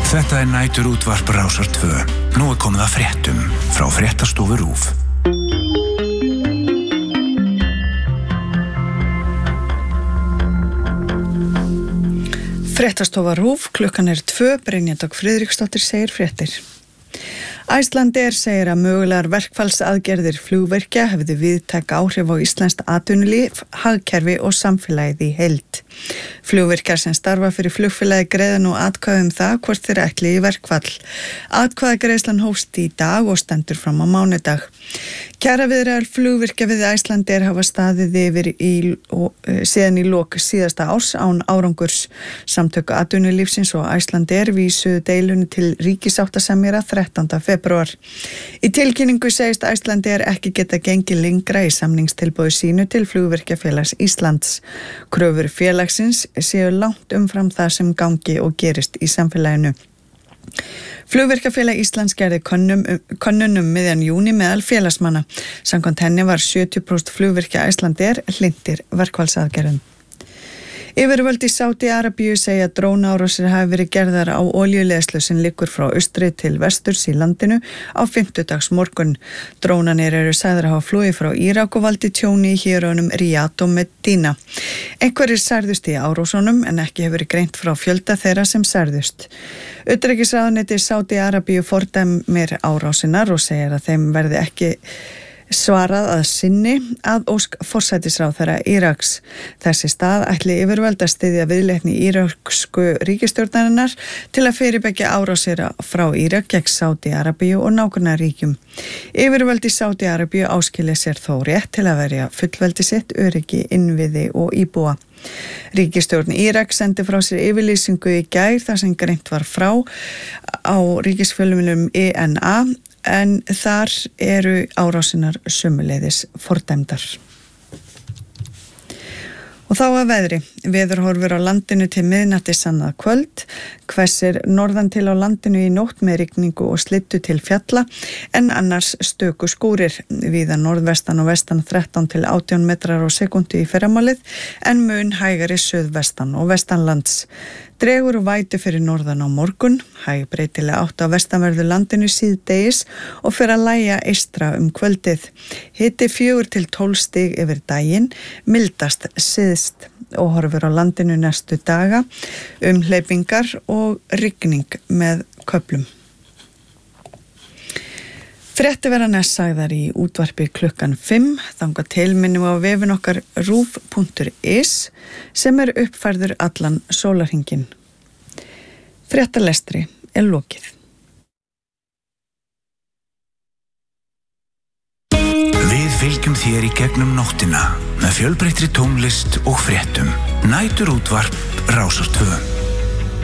Þetta næturútvarp Rásar 2. Nú komið að fréttum frá Fréttastofu RÚV. Fréttastofa RÚV, klukkan 2, Brynja Dögg Friðriksdóttir segir fréttir. Icelandair segir að mögulegar verkfallsaðgerðir flugvirkja hefði víðtæk áhrif á íslenskt atvinnulíf, hagkerfi og samfélagið í heild. Flugvirkjar sem starfa fyrir flugfélagi greiða nú atkvæði það hvort þeir ætli í verkfall. Atkvæðagreiðslan hófst í dag og stendur fram á mánudag. Kjaraviðræður flugvirkja við Icelandair hafa staðið yfir síðan í lok síðasta árs án árangurs. Samtök atvinnulífsins og Icelandair vísuðu deilunni til ríkissáttasemjara 13. febrúar. Í tilkynningu segist Icelandair ekki geta gengið lengra í samningstilboði sínu til Flugvirkjafélags Íslands. Kröfur félagsins séu langt umfram það sem gangi og gerist í samfélaginu. Flugvirkjafélag Íslands gerði könnun miðjan júní meðal félagsmanna. Samkvæmt henni var 70% flugvirkja Icelandair hlynntir verkfallsaðgerðum. Yfirvöld í Sádi-Arabíu segja að drónaárásir hafi verið gerðar á olíuleiðslu sem liggur frá austri til vesturs í landinu á fimmtudagsmorgun. Drónanir eru sagðir að hafa flogið frá Írak og valdi tjóni í héruðunum Riyadh og Medina. Einhverjir særðust í árásunum en ekki hefur verið greint frá fjölda þeirra sem særðust. Utanríkisráðuneytið Sádi-Arabíu fordæmir árásinar og segir að þeim verði ekki svarað að sinni að ósk forsætisráðherra Íraks. Þessi stað ætli yfirvöld að styðja viðleitni íraksku ríkisstjórnarinnar til að fyrirbyggja árásir frá Írak gegn Sádi-Arabíu og nágrannaríkjum. Yfirvöld í Sádi-Arabíu áskilja sér þó rétt til að verja fullveldi sitt, öryggi, innviði og íbúa. Ríkisstjórn Íraks sendi frá sér yfirlýsingu í gær þar sem greint var frá á ríkisfjölmiðlum INA en þar eru árásinar sömuleiðis fordæmdar. Og þá að veðri. Veðurhorfur á landinu til miðnætti annað kvöld. Hvessir norðan til á landinu í nótt með rigningu og slyddu til fjalla en annars stöku skúrir. Víða norðvestan og vestan 13 til 18 metrar á sekundu í fyrramálið en mun hægari suðvestan og vestanlands. Dregur og vætu fyrir norðan á morgun, hæg breytilega átt á vestanverðu landinu síðdegis og fer að lægja eystra kvöldið. Hiti 4 til 12 stig yfir daginn, mildast syðst og horfur á landinu næstu daga, hleypingar og rigning með köflum. Fréttir verða næst sagðar í útvarpi klukkan 5, þangað til minnum á vefinn okkar ruv.is sem uppfærður allan sólarhringinn. Fréttalestri lokið. Við fylgjum þér í gegnum nóttina með fjölbreyttri tónlist og fréttum. Næturútvarp Rásar 2.